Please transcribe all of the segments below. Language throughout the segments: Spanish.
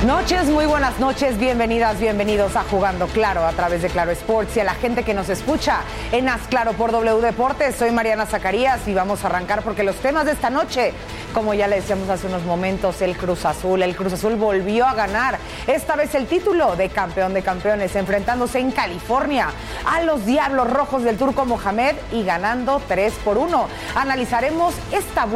Noches, muy buenas noches, bienvenidas, bienvenidos a Jugando Claro a través de Claro Sports y a la gente que nos escucha en Haz Claro por W Deportes. Soy Mariana Zacarías y vamos a arrancar porque los temas de esta noche, como ya le decíamos hace unos momentos, el Cruz Azul volvió a ganar, esta vez el título de campeón de campeones, enfrentándose en California a los Diablos Rojos del Turco Mohamed y ganando 3-1. Analizaremos esta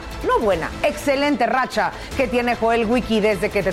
excelente racha que tiene Joel Wiki desde que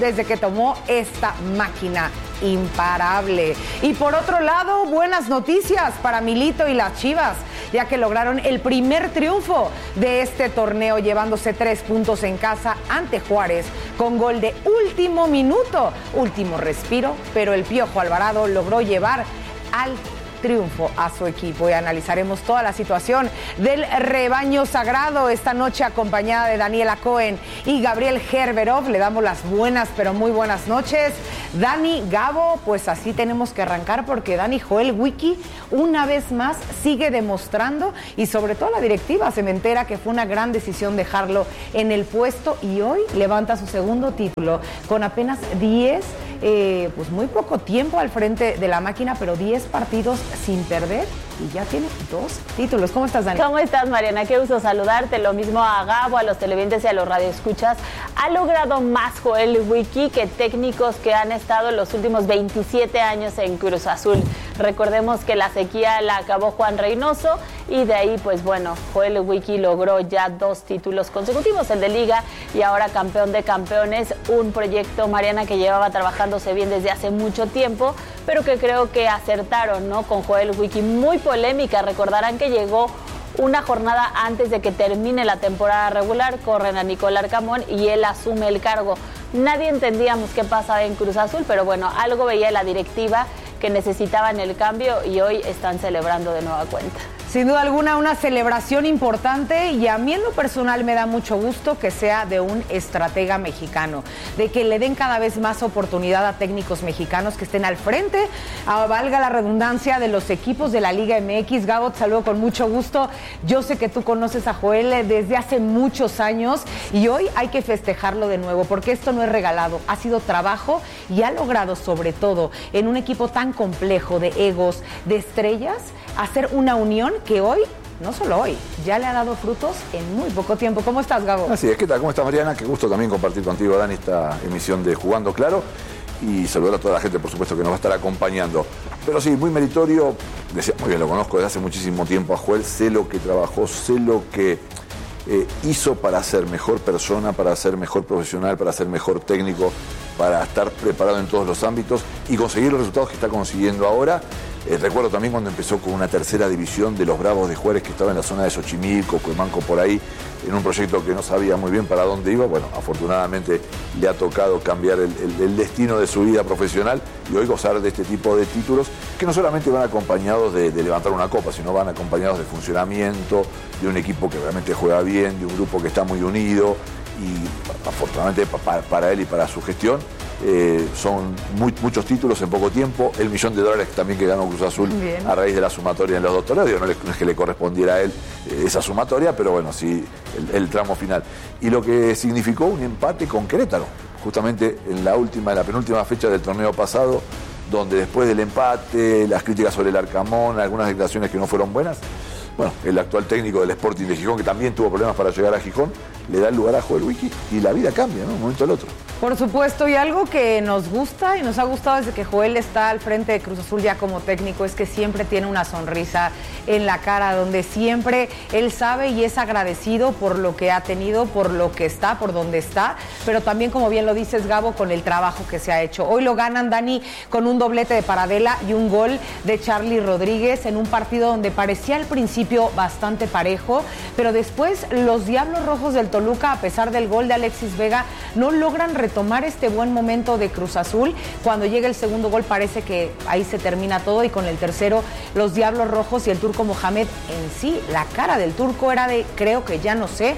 tomó esta máquina imparable. Y por otro lado, buenas noticias para Milito y las Chivas, ya que lograron el primer triunfo de este torneo, llevándose 3 puntos en casa ante Juárez con gol de último minuto, último respiro, pero el Piojo Alvarado logró llevar al triunfo a su equipo y analizaremos toda la situación del rebaño sagrado esta noche acompañada de Daniela Cohen y Gabriel Gerberov. Le damos las buenas, pero muy buenas noches. Dani, Gabo, pues así tenemos que arrancar porque Dani, Joel Wiki una vez más sigue demostrando y sobre todo la directiva se me entera que fue una gran decisión dejarlo en el puesto y hoy levanta su segundo título con apenas 10 pues muy poco tiempo al frente de la máquina, pero 10 partidos sin perder y ya tiene 2 títulos. ¿Cómo estás, Dani? ¿Cómo estás, Mariana? Qué gusto saludarte. Lo mismo a Gabo, a los televidentes y a los radioescuchas. Ha logrado más Joel Wiki que técnicos que han estado en los últimos 27 años en Cruz Azul. Recordemos que la sequía la acabó Juan Reynoso y de ahí, pues bueno, Joel Wiki logró ya 2 títulos consecutivos, el de Liga y ahora campeón de campeones. Un proyecto, Mariana, que llevaba trabajándose bien desde hace mucho tiempo, pero que creo que acertaron, ¿no? Con Joel Wiki, muy polémica. Recordarán que llegó una jornada antes de que termine la temporada regular, corren a Nicolás Arcamón y él asume el cargo. Nadie entendíamos qué pasaba en Cruz Azul, pero bueno, algo veía la directiva que necesitaban el cambio y hoy están celebrando de nueva cuenta. Sin duda alguna, una celebración importante y a mí en lo personal me da mucho gusto que sea de un estratega mexicano, de que le den cada vez más oportunidad a técnicos mexicanos que estén al frente, valga la redundancia, de los equipos de la Liga MX. Gabo, te saludo con mucho gusto. Yo sé que tú conoces a Joel desde hace muchos años y hoy hay que festejarlo de nuevo porque esto no es regalado, ha sido trabajo y ha logrado sobre todo en un equipo tan complejo de egos, de estrellas, hacer una unión que hoy, no solo hoy, ya le ha dado frutos en muy poco tiempo. ¿Cómo estás, Gabo? Así es, ¿qué tal? ¿Cómo estás, Mariana? Qué gusto también compartir contigo, Dani, esta emisión de Jugando Claro y saludar a toda la gente, por supuesto, que nos va a estar acompañando. Pero sí, muy meritorio, decía, muy bien, lo conozco desde hace muchísimo tiempo a Joel, sé lo que trabajó, sé lo que hizo para ser mejor persona, para ser mejor profesional, para ser mejor técnico, para estar preparado en todos los ámbitos y conseguir los resultados que está consiguiendo ahora. Recuerdo también cuando empezó con una tercera división de los Bravos de Juárez que estaba en la zona de Xochimilco, Cuemanco, por ahí, en un proyecto que no sabía muy bien para dónde iba. Bueno, afortunadamente le ha tocado cambiar el destino de su vida profesional y hoy gozar de este tipo de títulos que no solamente van acompañados de levantar una copa, sino van acompañados de funcionamiento, de un equipo que realmente juega bien, de un grupo que está muy unido y afortunadamente para él y para su gestión. Son muchos títulos en poco tiempo, el $1 millón también que ganó Cruz Azul bien, a raíz de la sumatoria en los 2 torneos. No es que le correspondiera a él esa sumatoria, pero bueno, sí el tramo final. Y lo que significó un empate con Querétaro, justamente en la penúltima fecha del torneo pasado, donde después del empate, las críticas sobre el Arcamón, algunas declaraciones que no fueron buenas, bueno, el actual técnico del Sporting de Gijón, que también tuvo problemas para llegar a Gijón, le da el lugar a Joel Wiki y la vida cambia, ¿no? De un momento al otro. Por supuesto, y algo que nos gusta y nos ha gustado desde que Joel está al frente de Cruz Azul ya como técnico es que siempre tiene una sonrisa en la cara, donde siempre él sabe y es agradecido por lo que ha tenido, por lo que está, por donde está, pero también, como bien lo dices, Gabo, con el trabajo que se ha hecho. Hoy lo ganan, Dani, con un doblete de Paradela y un gol de Charly Rodríguez en un partido donde parecía al principio bastante parejo, pero después los Diablos Rojos del Toluca, a pesar del gol de Alexis Vega, no logran retomar este buen momento de Cruz Azul. Cuando llega el segundo gol parece que ahí se termina todo y con el tercero los Diablos Rojos y el Turco Mohamed en sí, la cara del Turco era de creo que ya no sé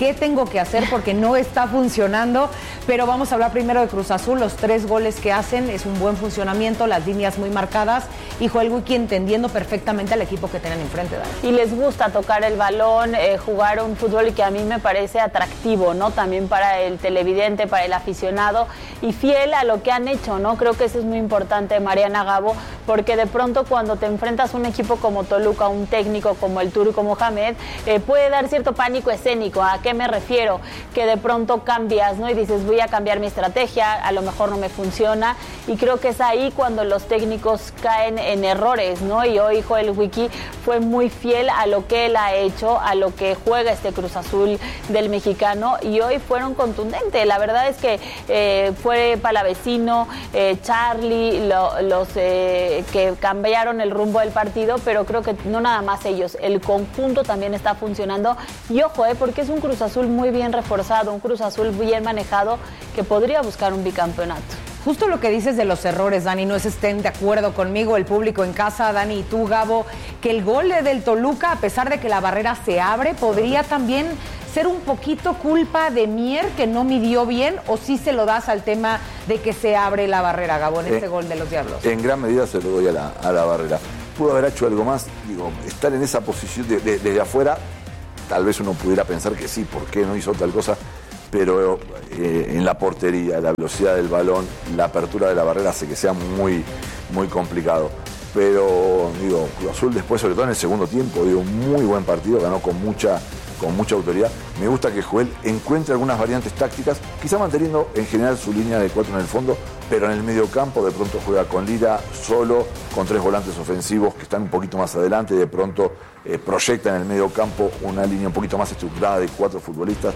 qué tengo que hacer porque no está funcionando. Pero vamos a hablar primero de Cruz Azul. Los 3 goles que hacen es un buen funcionamiento, las líneas muy marcadas y Joel Wiki entendiendo perfectamente al equipo que tienen enfrente, Dani. Y les gusta tocar el balón, jugar un fútbol que a mí me parece atractivo, ¿no? También para el televidente, para el aficionado y fiel a lo que han hecho, ¿no? Creo que eso es muy importante, Mariana, Gabo, porque de pronto cuando te enfrentas a un equipo como Toluca, un técnico como el Turco Mohamed, puede dar cierto pánico escénico. ¿A qué me refiero? Que de pronto cambias, ¿no? Y dices, voy a cambiar mi estrategia, a lo mejor no me funciona, y creo que es ahí cuando los técnicos caen en errores, ¿no? Y hoy Joel Wiki fue muy fiel a lo que él ha hecho, a lo que juega este Cruz Azul del mexicano, y hoy fueron contundentes. La verdad es que fue Palavecino, Charlie, los que cambiaron el rumbo del partido, pero creo que no nada más ellos, el conjunto también está funcionando. Y ojo, porque es un Cruz Azul muy bien reforzado, un Cruz Azul bien manejado que podría buscar un bicampeonato. Justo lo que dices de los errores, Dani, no sé si estén de acuerdo conmigo, el público en casa, Dani y tú, Gabo, que el gol del Toluca, a pesar de que la barrera se abre, podría también ser un poquito culpa de Mier, que no midió bien, o sí se lo das al tema de que se abre la barrera, Gabo, en este gol de los Diablos. En gran medida se lo doy a la barrera. Pudo haber hecho algo más, digo, estar en esa posición desde afuera, tal vez uno pudiera pensar que sí, ¿por qué no hizo tal cosa? Pero en la portería, la velocidad del balón, la apertura de la barrera hace que sea muy, muy complicado. Pero, digo, Cruz Azul después, sobre todo en el segundo tiempo, dio un muy buen partido, ganó con mucha autoridad. Me gusta que Joel encuentre algunas variantes tácticas, quizá manteniendo en general su línea de 4 en el fondo, pero en el medio campo de pronto juega con Lira solo, con 3 volantes ofensivos que están un poquito más adelante, y de pronto proyecta en el medio campo una línea un poquito más estructurada de 4 futbolistas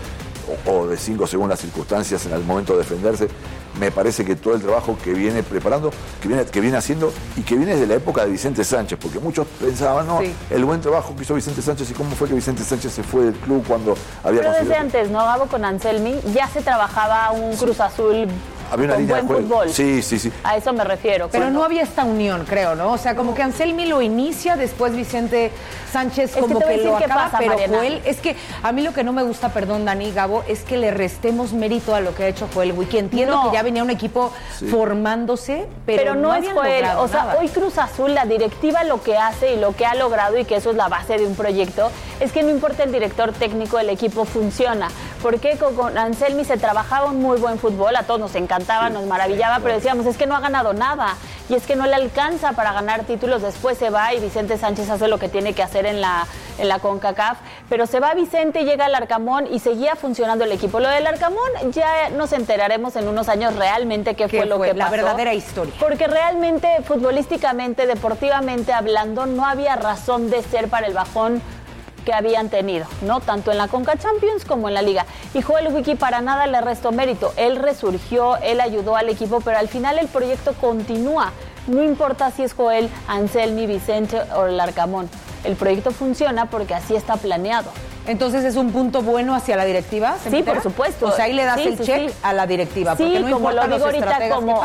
o de 5 según las circunstancias en el momento de defenderse. Me parece que todo el trabajo que viene preparando, que viene haciendo y que viene desde la época de Vicente Sánchez, porque muchos pensaban, no, sí, el buen trabajo que hizo Vicente Sánchez y cómo fue que Vicente Sánchez se fue del club cuando había conseguido. Pero desde antes, ¿no, Gabo? Con Anselmi ya se trabajaba un Cruz Azul. Había una con línea buen de juego. Fútbol. Sí. A eso me refiero. Pero no había esta unión, creo, ¿no? O sea, como que Anselmi lo inicia, después Vicente Sánchez como que lo acaba, pasa, pero Joel, es que a mí lo que no me gusta, perdón, Dani, Gabo, es que le restemos mérito a lo que ha hecho Joel Wiki. Entiendo que ya venía un equipo formándose, pero no es Joel. O sea, nada. Hoy Cruz Azul, la directiva lo que hace y lo que ha logrado, y que eso es la base de un proyecto, es que no importa el director técnico, el equipo funciona. Porque con Anselmi se trabajaba un muy buen fútbol, a todos nos encantaba, nos maravillaba, pero decíamos, es que no ha ganado nada, y es que no le alcanza para ganar títulos. Después se va y Vicente Sánchez hace lo que tiene que hacer en la CONCACAF, pero se va Vicente, llega el Arcamón y seguía funcionando el equipo. Lo del Arcamón ya nos enteraremos en unos años realmente qué fue lo que pasó. La verdadera historia. Porque realmente, futbolísticamente, deportivamente hablando, no había razón de ser para el bajón que habían tenido, ¿no? Tanto en la Conca Champions como en la Liga. Y Joel Wiki para nada le restó mérito. Él resurgió, él ayudó al equipo, pero al final el proyecto continúa. No importa si es Joel, Anselmi, Vicente o el Arcamón. El proyecto funciona porque así está planeado. Entonces, ¿es un punto bueno hacia la directiva? Sí, por supuesto. O sea, ahí le das el check a la directiva. Porque no como importa lo digo ahorita,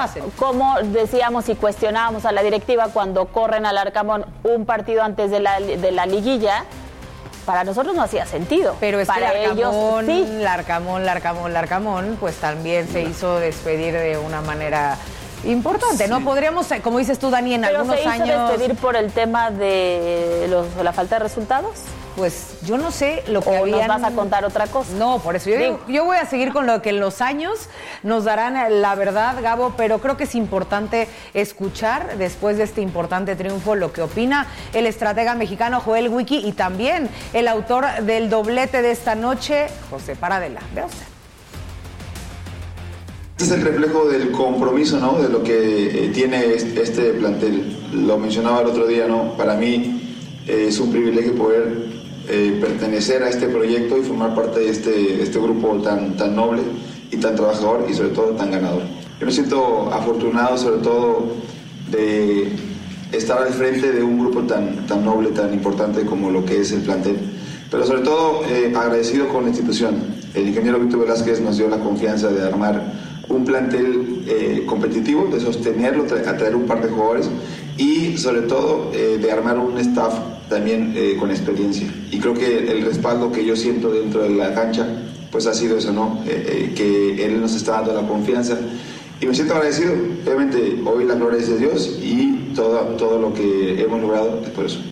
como decíamos y cuestionábamos a la directiva cuando corren al Arcamón un partido antes de la liguilla. Para nosotros no hacía sentido. Pero es para que ellos, sí. Larcamón, pues también se hizo despedir de una manera importante, ¿no? Podríamos, como dices tú, Dani, en algunos años... ¿Pero se hizo despedir por el tema de la falta de resultados? Pues yo no sé lo que ¿O nos vas a contar otra cosa? No, por eso yo voy a seguir con lo que en los años nos darán la verdad, Gabo, pero creo que es importante escuchar después de este importante triunfo lo que opina el estratega mexicano Joel Wiki y también el autor del doblete de esta noche, José Paradela. Vea usted. Este es el reflejo del compromiso, ¿no? De lo que tiene este plantel. Lo mencionaba el otro día, ¿no? Para mí es un privilegio poder pertenecer a este proyecto y formar parte de este grupo tan noble y tan trabajador y sobre todo tan ganador. Yo me siento afortunado sobre todo de estar al frente de un grupo tan noble, tan importante como lo que es el plantel, pero sobre todo agradecido con la institución. El ingeniero Víctor Velázquez nos dio la confianza de armar un plantel competitivo, de sostenerlo, atraer un par de jugadores y sobre todo de armar un staff también con experiencia. Y creo que el respaldo que yo siento dentro de la cancha pues ha sido eso, ¿no? Que Él nos está dando la confianza. Y me siento agradecido. Obviamente, hoy la gloria es de Dios y todo lo que hemos logrado es por eso.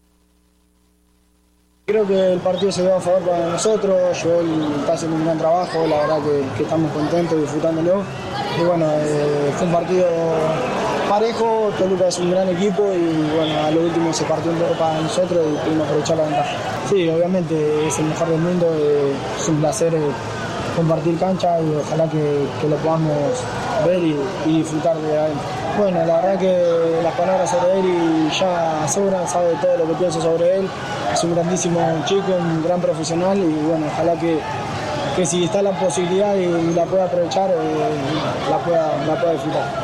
Creo que el partido se dio a favor para nosotros. Joel está haciendo un gran trabajo, la verdad que estamos contentos, disfrutándolo. Y bueno, fue un partido parejo. Toluca es un gran equipo y bueno, a lo último se partió un poco para nosotros y pudimos aprovechar la ventaja. Sí, obviamente es el mejor del mundo, es un placer compartir cancha y ojalá que lo podamos ver y disfrutar de él. Bueno, la verdad que las palabras sobre él ya sobran, sabe todo lo que pienso sobre él. Es un grandísimo chico, un gran profesional y bueno, ojalá que si está la posibilidad y la pueda aprovechar, la pueda disfrutar.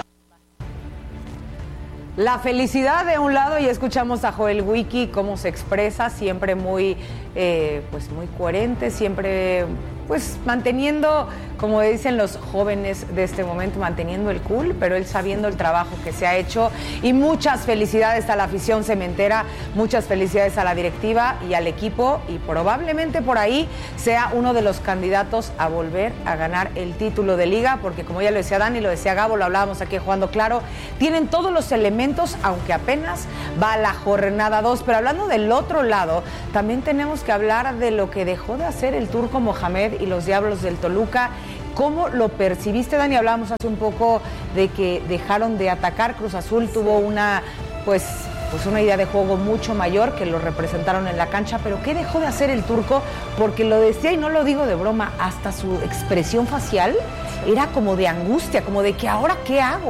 La felicidad de un lado, y escuchamos a Joel Wiki cómo se expresa, siempre muy muy coherente, siempre pues manteniendo, como dicen los jóvenes de este momento, manteniendo el cool, pero él sabiendo el trabajo que se ha hecho. Y muchas felicidades a la afición cementera, muchas felicidades a la directiva y al equipo, y probablemente por ahí sea uno de los candidatos a volver a ganar el título de liga, porque como ya lo decía Dani, lo decía Gabo, lo hablábamos aquí Jugando Claro, tienen todos los elementos, aunque apenas va la jornada 2. Pero hablando del otro lado, también tenemos que hablar de lo que dejó de hacer el Turco Mohamed y los Diablos del Toluca. ¿Cómo lo percibiste, Dani? Hablábamos hace un poco de que dejaron de atacar. Cruz Azul tuvo una idea de juego mucho mayor, que lo representaron en la cancha, pero ¿qué dejó de hacer el Turco? Porque lo decía, y no lo digo de broma, hasta su expresión facial era como de angustia, como de que ahora ¿qué hago?